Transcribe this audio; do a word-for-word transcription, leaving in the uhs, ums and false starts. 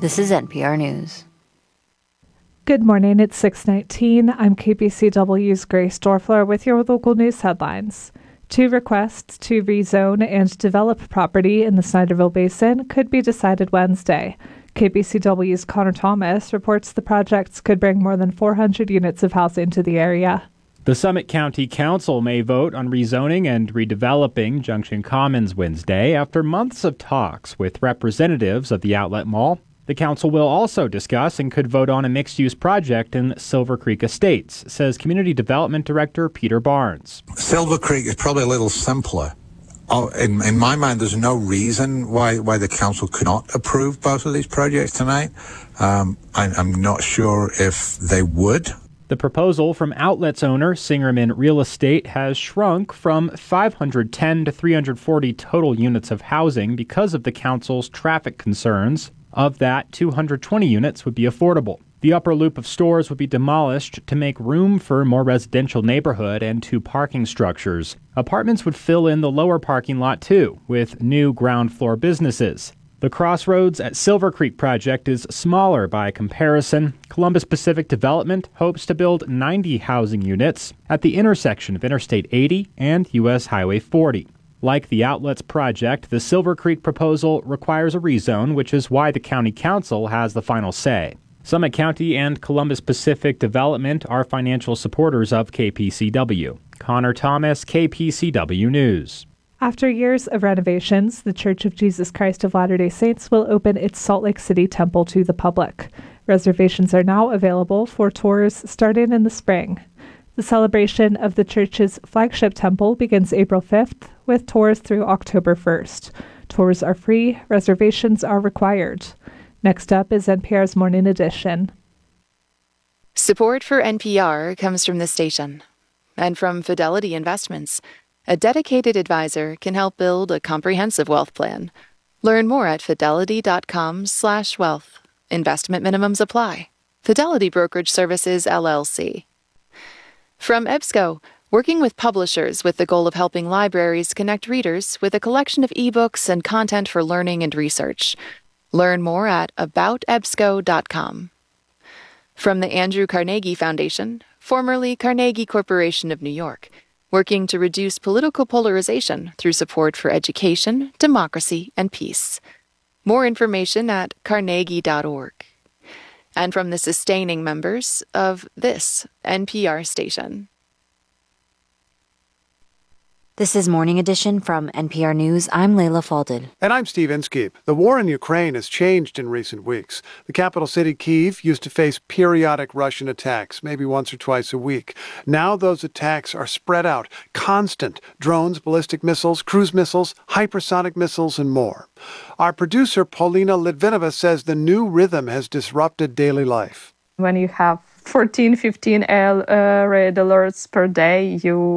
This is N P R News. Good morning, it's six nineteen. I'm K B C W's Grace Dorfler with your local news headlines. Two requests to rezone and develop property in the Snyderville Basin could be decided Wednesday. K B C W's Connor Thomas reports the projects could bring more than four hundred units of housing to the area. The Summit County Council may vote on rezoning and redeveloping Junction Commons Wednesday after months of talks with representatives of the Outlet Mall. The council will also discuss and could vote on a mixed-use project in Silver Creek Estates, says Community Development Director Peter Barnes. Silver Creek is probably a little simpler. Oh, in, in my mind, there's no reason why, why the council could not approve both of these projects tonight. Um, I, I'm not sure if they would. The proposal from Outlet's owner, Singerman Real Estate, has shrunk from five hundred ten to three hundred forty total units of housing because of the council's traffic concerns. Of that, two hundred twenty units would be affordable. The upper loop of stores would be demolished to make room for a more residential neighborhood and two parking structures. Apartments would fill in the lower parking lot, too, with new ground floor businesses. The Crossroads at Silver Creek project is smaller by comparison. Columbus Pacific Development hopes to build ninety housing units at the intersection of Interstate eighty and U S Highway forty. Like the Outlets project, the Silver Creek proposal requires a rezone, which is why the county council has the final say. Summit County and Columbus Pacific Development are financial supporters of K P C W. Connor Thomas, K P C W News. After years of renovations, the Church of Jesus Christ of Latter-day Saints will open its Salt Lake City temple to the public. Reservations are now available for tours starting in the spring. The celebration of the church's flagship temple begins April fifth, with tours through October first. Tours are free, reservations are required. Next up is N P R's Morning Edition. Support for N P R comes from the station and from Fidelity Investments. A dedicated advisor can help build a comprehensive wealth plan. Learn more at fidelity.com slash wealth. Investment minimums apply. Fidelity Brokerage Services, L L C. From EBSCO, working with publishers with the goal of helping libraries connect readers with a collection of ebooks and content for learning and research. Learn more at about ebsco dot com. From the Andrew Carnegie Foundation, formerly Carnegie Corporation of New York, working to reduce political polarization through support for education, democracy, and peace. More information at carnegie dot org. And from the sustaining members of this N P R station. This is Morning Edition from N P R News. I'm Layla Falded. And I'm Steve Inskeep. The war in Ukraine has changed in recent weeks. The capital city, Kyiv, used to face periodic Russian attacks, maybe once or twice a week. Now those attacks are spread out, constant. Drones, ballistic missiles, cruise missiles, hypersonic missiles, and more. Our producer, Paulina Litvinova, says the new rhythm has disrupted daily life. When you have fourteen, fifteen uh, red alerts per day, you